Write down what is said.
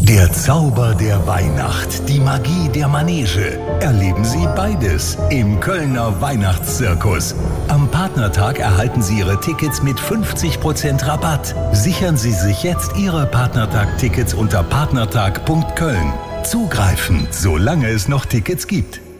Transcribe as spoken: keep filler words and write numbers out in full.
Der Zauber der Weihnacht, die Magie der Manege. Erleben Sie beides im Kölner Weihnachtszirkus. Am Partnertag erhalten Sie Ihre Tickets mit fünfzig Prozent Rabatt. Sichern Sie sich jetzt Ihre Partnertag-Tickets unter partnertag punkt köln. Zugreifen, solange es noch Tickets gibt.